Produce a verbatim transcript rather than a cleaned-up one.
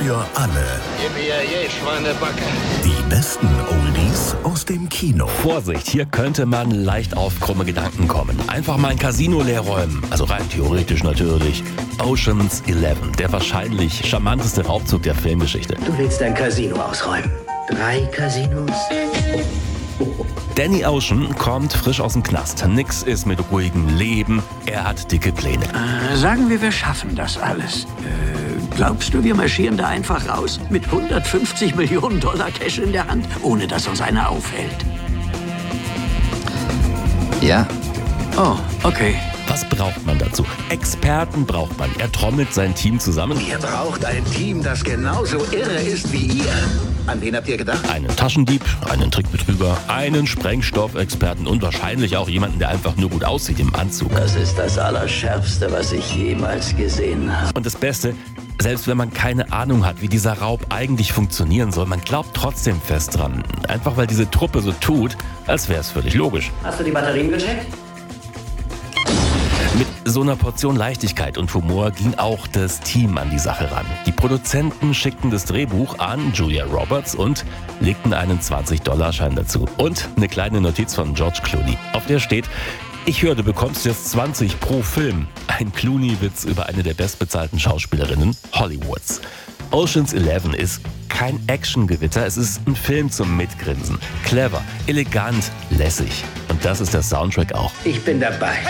für alle. Gib mir je Schweinebacke. Die besten Oldies aus dem Kino. Vorsicht, hier könnte man leicht auf krumme Gedanken kommen. Einfach mal ein Casino leer räumen. Also rein theoretisch natürlich. Ocean's Eleven, der wahrscheinlich charmanteste Raubzug der Filmgeschichte. Du willst ein Casino ausräumen. Drei Casinos? Danny Ocean kommt frisch aus dem Knast. Nix ist mit ruhigem Leben. Er hat dicke Pläne. Äh, sagen wir, wir schaffen das alles. Äh, glaubst du, wir marschieren da einfach raus? Mit hundertfünfzig Millionen Dollar Cash in der Hand, ohne dass uns einer aufhält? Ja. Oh, okay. Was braucht man dazu? Experten braucht man. Er trommelt sein Team zusammen. Ihr braucht ein Team, das genauso irre ist wie ihr. An wen habt ihr gedacht? Einen Taschendieb, einen Trickbetrüger, einen Sprengstoffexperten und wahrscheinlich auch jemanden, der einfach nur gut aussieht im Anzug. Das ist das Allerschärfste, was ich jemals gesehen habe. Und das Beste, selbst wenn man keine Ahnung hat, wie dieser Raub eigentlich funktionieren soll, man glaubt trotzdem fest dran. Einfach weil diese Truppe so tut, als wäre es völlig logisch. Hast du die Batterien gecheckt? Mit so einer Portion Leichtigkeit und Humor ging auch das Team an die Sache ran. Die Produzenten schickten das Drehbuch an Julia Roberts und legten einen zwanzig-Dollar-Schein dazu. Und eine kleine Notiz von George Clooney. Auf der steht: Ich höre, du bekommst jetzt zwanzig pro Film. Ein Clooney-Witz über eine der bestbezahlten Schauspielerinnen Hollywoods. Ocean's Eleven ist kein Actiongewitter, es ist ein Film zum Mitgrinsen. Clever, elegant, lässig. Und das ist der Soundtrack auch. Ich bin dabei.